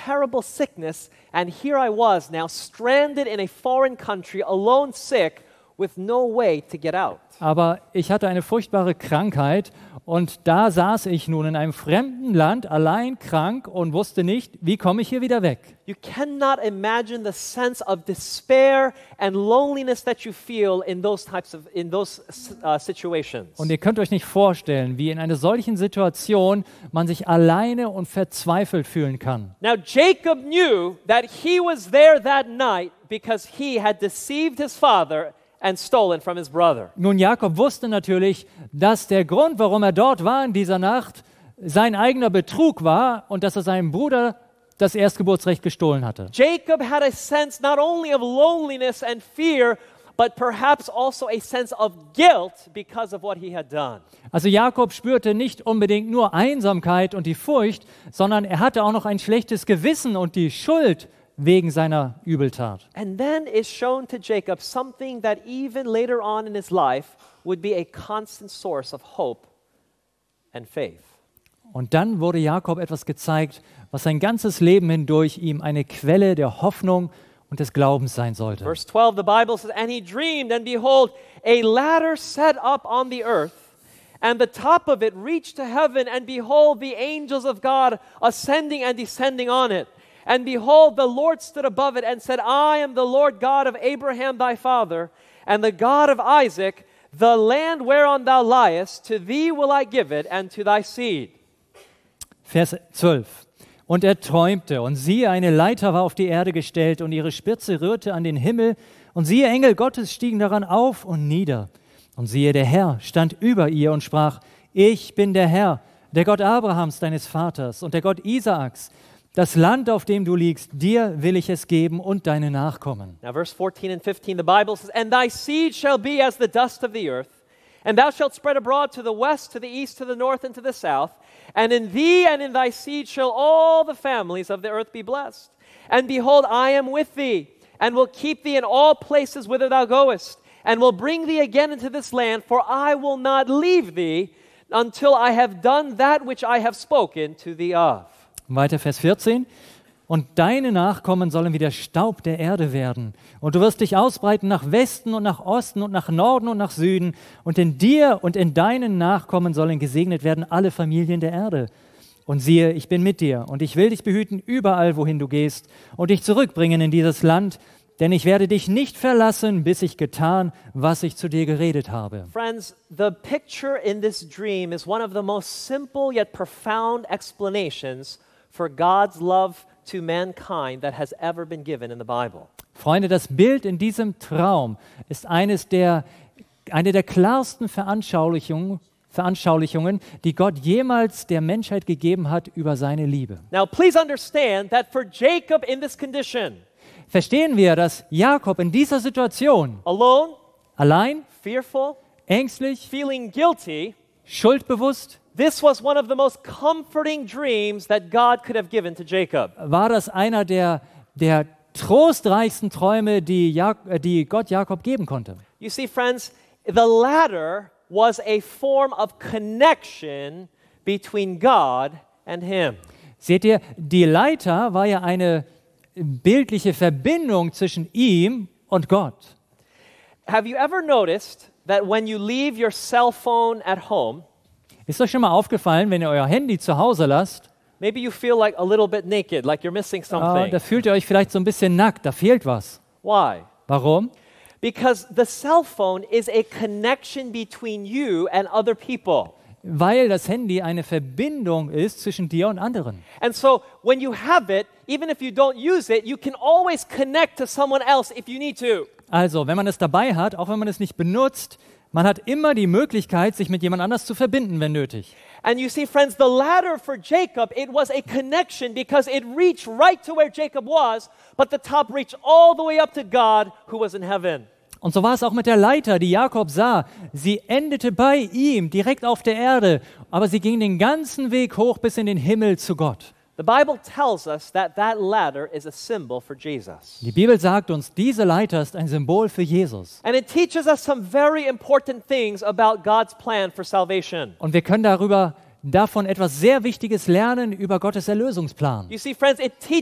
terrible sickness, and here I was now stranded in a foreign country, alone, sick, with no way to get out. Aber ich hatte eine furchtbare Krankheit und da saß ich nun in einem fremden Land, allein krank und wusste nicht, wie komme ich hier wieder weg. You cannot imagine the sense of despair and loneliness that you feel in those situations. Und ihr könnt euch nicht vorstellen, wie in einer solchen Situation man sich alleine und verzweifelt fühlen kann. Now Jacob knew that he was there that night because he had deceived his father and stolen from his brother. Nun, Jakob wusste natürlich, dass der Grund, warum er dort war in dieser Nacht, sein eigener Betrug war und dass er seinem Bruder das Erstgeburtsrecht gestohlen hatte. Jacob had a sense not only of loneliness and fear, but perhaps also a sense of guilt because of what he had done. Also Jakob spürte nicht unbedingt nur Einsamkeit und die Furcht, sondern er hatte auch noch ein schlechtes Gewissen und die Schuld wegen seiner Übeltat. And then is shown to Jacob something that even later on in his life would be a constant source of hope and faith. Und dann wurde Jakob etwas gezeigt, was sein ganzes Leben hindurch ihm eine Quelle der Hoffnung und des Glaubens sein sollte. Verse 12, the Bible says, "And he dreamed, and behold, a ladder set up on the earth, and the top of it reached to heaven, and behold, the angels of God ascending and descending on it. And behold, the Lord stood above it and said, I am the Lord God of Abraham thy father, and the God of Isaac. The land whereon thou liest, to thee will I give it, and to thy seed." Vers 12. Und er träumte, und siehe, eine Leiter war auf die Erde gestellt, und ihre Spitze rührte an den Himmel, und siehe, Engel Gottes stiegen daran auf und nieder. Und siehe, der Herr stand über ihr und sprach, ich bin der Herr, der Gott Abrahams, deines Vaters, und der Gott Isaaks. Das Land, auf dem du liegst, dir will ich es geben und deine Nachkommen. Now verse 14 and 15, the Bible says, "And thy seed shall be as the dust of the earth, and thou shalt spread abroad to the west, to the east, to the north, and to the south. And in thee and in thy seed shall all the families of the earth be blessed. And behold, I am with thee, and will keep thee in all places whither thou goest, and will bring thee again into this land, for I will not leave thee until I have done that which I have spoken to thee of." Weiter Vers 14. Und deine Nachkommen sollen wie der Staub der Erde werden. Und du wirst dich ausbreiten nach Westen und nach Osten und nach Norden und nach Süden. Und in dir und in deinen Nachkommen sollen gesegnet werden alle Familien der Erde. Und siehe, ich bin mit dir und ich will dich behüten überall, wohin du gehst und dich zurückbringen in dieses Land, denn ich werde dich nicht verlassen, bis ich getan, was ich zu dir geredet habe. Friends, the picture in this dream is one of the most simple yet profound explanations for God's love to mankind that has ever been given in the Bible. Freunde, das Bild in diesem Traum ist eine der klarsten Veranschaulichungen, die Gott jemals der Menschheit gegeben hat über seine Liebe. Now, please understand that for Jacob in this condition, Verstehen wir, dass Jakob in dieser Situation alone, allein, fearful, ängstlich, feeling guilty, schuldbewusst, this was one of the most comforting dreams that God could have given to Jacob. war das einer der trostreichsten Träume, die Gott Jakob geben konnte. You see, friends, the ladder was a form of connection between God and him. Seht ihr, die Leiter war ja eine bildliche Verbindung zwischen ihm und Gott. Have you ever noticed that when you leave your cell phone at home, Ist euch schon mal aufgefallen, wenn ihr euer Handy zu Hause lasst, maybe you feel like a little bit naked, like you're missing something? da fühlt ihr euch vielleicht so ein bisschen nackt, da fehlt was. Why? Warum? Because the cell phone is a connection between you and other people. Weil das Handy eine Verbindung ist zwischen dir und anderen. And so when you have it, even if you don't use it, you can always connect to someone else if you need to. Also, wenn man es dabei hat, auch wenn man es nicht benutzt, man hat immer die Möglichkeit, sich mit jemand anders zu verbinden, wenn nötig. And you see, friends, the ladder for Jacob, it was a connection because it reached right to where Jacob was, but the top reached all the way up to God who was in heaven. Und so war es auch mit der Leiter, die Jakob sah. Sie endete bei ihm, direkt auf der Erde, aber sie ging den ganzen Weg hoch bis in den Himmel zu Gott. The Bible tells us that that ladder is a symbol for Jesus. Die Bibel sagt uns, diese Leiter ist ein Symbol für Jesus. And it teaches us some very important things about God's plan for salvation. Und wir können davon etwas sehr Wichtiges lernen über Gottes Erlösungsplan. You see, friends, it